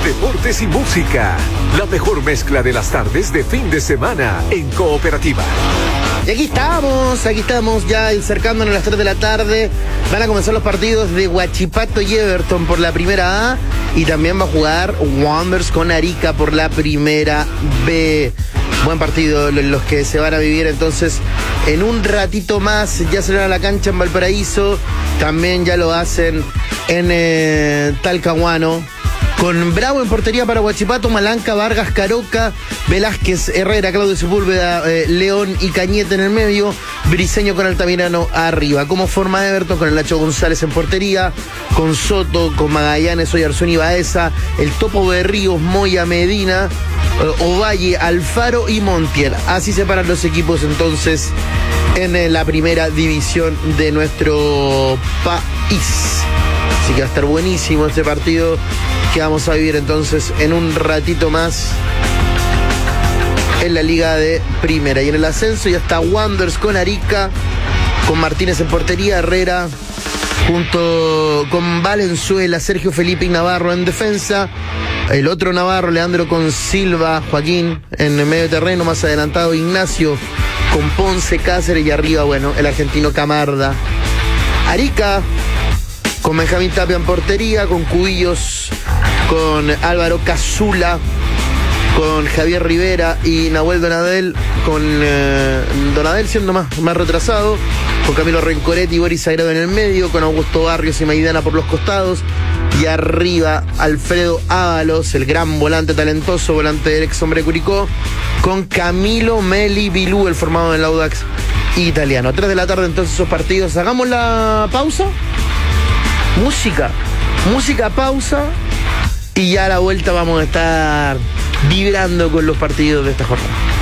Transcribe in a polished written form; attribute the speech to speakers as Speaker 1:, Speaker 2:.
Speaker 1: deportes y música. La mejor mezcla de las tardes de fin de semana en Cooperativa.
Speaker 2: Y aquí estamos ya acercándonos a las 3 de la tarde. Van a comenzar los partidos de Huachipato y Everton por la primera A. Y también va a jugar Wanderers con Arica por la primera B. Buen partido los que se van a vivir entonces en un ratito más. Ya se van a la cancha en Valparaíso. También ya lo hacen en Talcahuano. Con Bravo en portería para Huachipato, Malanca, Vargas, Caroca, Velázquez, Herrera, Claudio Sepúlveda, León y Cañete en el medio, Briseño con Altamirano arriba. Como forma Everton con el Nacho González en portería, con Soto, con Magallanes, Oyarzún y Baeza, el Topo de Ríos, Moya, Medina, Ovalle, Alfaro y Montiel. Así separan los equipos entonces en la primera división de nuestro país. Así que va a estar buenísimo este partido que vamos a vivir entonces en un ratito más en la Liga de Primera. Y en el ascenso ya está Wanderers con Arica, con Martínez en portería, Herrera junto con Valenzuela, Sergio Felipe y Navarro en defensa. El otro Navarro, Leandro con Silva, Joaquín en el medio terreno, más adelantado Ignacio con Ponce, Cáceres y arriba, bueno, el argentino Camarda. Arica con Benjamín Tapia en portería, con Cubillos, con Álvaro Cazula, con Javier Rivera y Nahuel Donadel, con Donadel siendo más retrasado, con Camilo Rencoretti y Boris Sagrado en el medio, con Augusto Barrios y Maidana por los costados, y arriba Alfredo Ábalos, el gran volante talentoso, volante del ex Hombre Curicó, con Camilo Meli Bilú, el formado en el Audax italiano. 3 de la tarde entonces esos partidos. Hagamos la pausa. Música, pausa, y ya a la vuelta vamos a estar vibrando con los partidos de esta jornada.